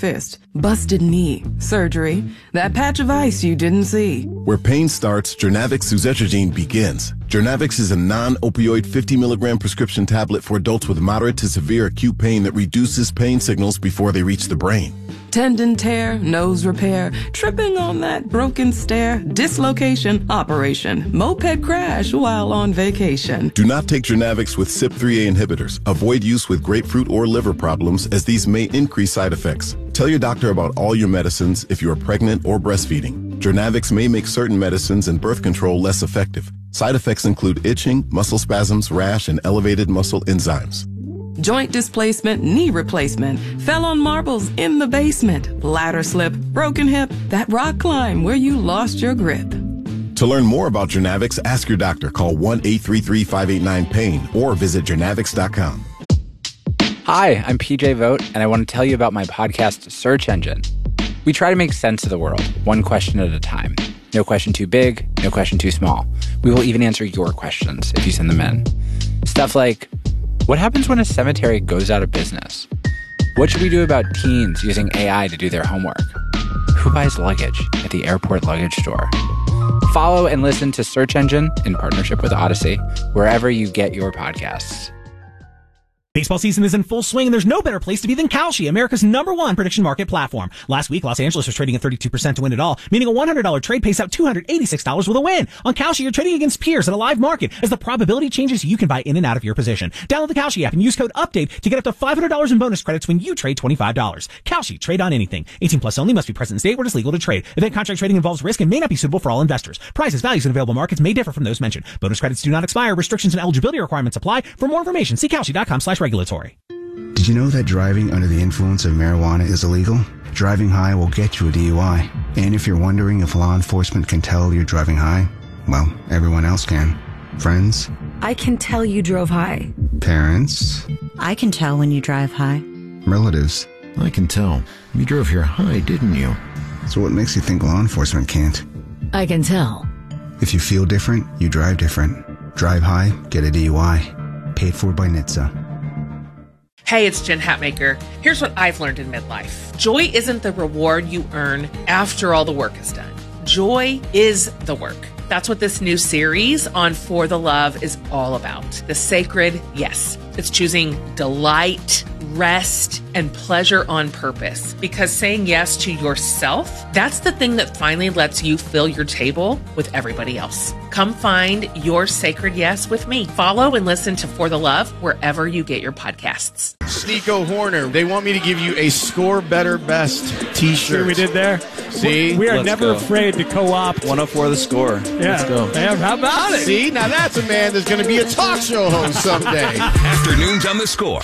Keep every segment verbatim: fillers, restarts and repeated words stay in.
fist, busted knee, surgery, that patch of ice you didn't see. Where pain starts, Journavx suzetrigine begins. Journavx is a non-opioid fifty milligram prescription tablet for adults with moderate to severe acute pain that reduces pain signals before they reach the brain. Tendon tear, nose repair, tripping on that broken stair, dislocation, operation, moped crash while on vacation. Do not take Journavx with C Y P three A inhibitors. Avoid use with grapefruit or liver problems, as these may increase side effects. Tell your doctor about all your medicines if you are pregnant or breastfeeding. Journavx may make certain medicines and birth control less effective. Side effects include itching, muscle spasms, rash, and elevated muscle enzymes. Joint displacement, knee replacement, fell on marbles in the basement, ladder slip, broken hip, that rock climb where you lost your grip. To learn more about Journavx, ask your doctor. Call one eight three three, five eight nine, pain or visit journavx dot com. Hi, I'm P J Vogt, and I want to tell you about my podcast, Search Engine. We try to make sense of the world, one question at a time. No question too big, no question too small. We will even answer your questions if you send them in. Stuff like, what happens when a cemetery goes out of business? What should we do about teens using A I to do their homework? Who buys luggage at the airport luggage store? Follow and listen to Search Engine in partnership with Odyssey, wherever you get your podcasts. Baseball season is in full swing, and there's no better place to be than Kalshi, America's number one prediction market platform. Last week, Los Angeles was trading at thirty-two percent to win it all, meaning a one hundred dollars trade pays out two hundred eighty-six dollars with a win. On Kalshi, you're trading against peers at a live market. As the probability changes, you can buy in and out of your position. Download the Kalshi app and use code UPDATE to get up to five hundred dollars in bonus credits when you trade twenty-five dollars. Kalshi, trade on anything. eighteen plus only, must be present in state where it is legal to trade. Event contract trading involves risk and may not be suitable for all investors. Prices, values, and available markets may differ from those mentioned. Bonus credits do not expire. Restrictions and eligibility requirements apply. For more information, see kalshi dot com slash regulatory. Did you know that driving under the influence of marijuana is illegal? Driving high will get you a D U I. And if you're wondering if law enforcement can tell you're driving high, well, everyone else can. Friends? I can tell you drove high. Parents? I can tell when you drive high. Relatives? I can tell. You drove here high, didn't you? So what makes you think law enforcement can't? I can tell. If you feel different, you drive different. Drive high, get a D U I. Paid for by N H T S A. Hey, it's Jen Hatmaker. Here's what I've learned in midlife. Joy isn't the reward you earn after all the work is done. Joy is the work. That's what this new series on For the Love is all about. The sacred yes. It's choosing delight, rest, and pleasure on purpose. Because saying yes to yourself, that's the thing that finally lets you fill your table with everybody else. Come find your sacred yes with me. Follow and listen to For the Love wherever you get your podcasts. Nico Horner, they want me to give you a Score Better Best t-shirt. See what we did there? See? We are Let's never go. afraid to co-opt. one oh four The Score. Yeah. Let's go. Man, how about it? See? Now that's a man that's going to be a talk show host someday. Afternoons on The Score.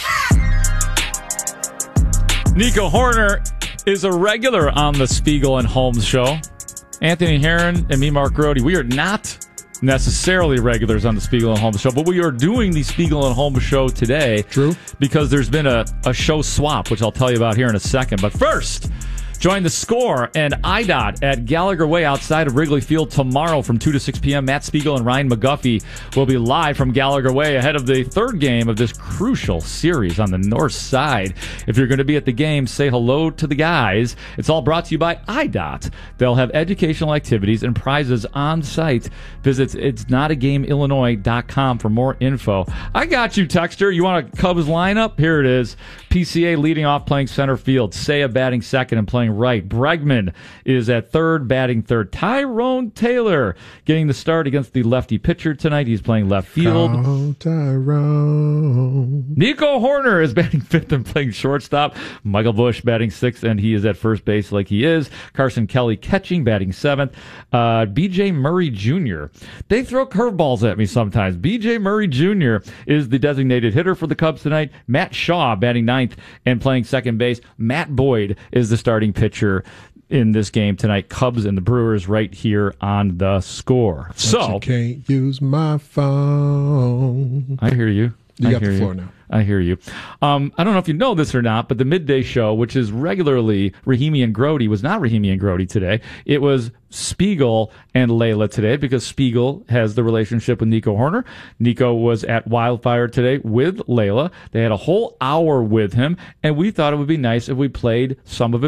Nico Horner is a regular on the Spiegel and Holmes show. Anthony Herron and me, Mark Grody, we are not necessarily regulars on the Spiegel and Holmes show, but we are doing the Spiegel and Holmes show today. True. Because there's been a, a show swap, which I'll tell you about here in a second. But first, join The Score and I D O T at Gallagher Way outside of Wrigley Field tomorrow from two to six p.m. Matt Spiegel and Ryan McGuffey will be live from Gallagher Way ahead of the third game of this crucial series on the north side. If you're going to be at the game, say hello to the guys. It's all brought to you by I D O T. They'll have educational activities and prizes on site. Visit it's not a game illinois dot com for more info. I got you, Texter. You want a Cubs lineup? Here it is. P C A leading off, playing center field. Seiya batting second and playing right. Bregman is at third, batting third. Tyrone Taylor getting the start against the lefty pitcher tonight. He's playing left field. Oh, Tyrone. Nico Horner is batting fifth and playing shortstop. Michael Busch batting sixth, and he is at first base like he is. Carson Kelly catching, batting seventh. Uh, B J Murray Junior They throw curveballs at me sometimes. B J Murray Junior is the designated hitter for the Cubs tonight. Matt Shaw batting ninth and playing second base. Matt Boyd is the starting pitcher in this game tonight. Cubs and the Brewers right here on The Score. But so you can't use my phone. I hear you. You I got hear the floor you. now. I hear you. Um, I don't know if you know this or not, but the midday show, which is regularly Rahimi and Grody, was not Rahimi and Grody today. It was Spiegel and Layla today because Spiegel has the relationship with Nico Horner. Nico was at Wildfire today with Layla. They had a whole hour with him, and we thought it would be nice if we played some of it